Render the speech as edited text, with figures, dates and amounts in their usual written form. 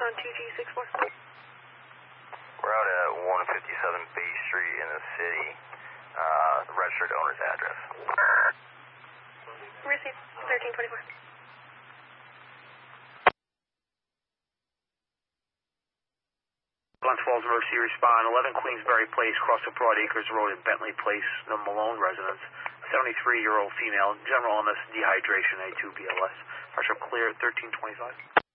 on 2G64. We're out at 157 Bay Street in the city. The registered owner's address. Received 1324. Glens Falls Emergency Respond, 11 Queensberry Place, cross the Broad Acres Road at Bentley Place, the Malone residence. 73-year-old female, general illness, dehydration, A2 BLS. Partial clear at 1325.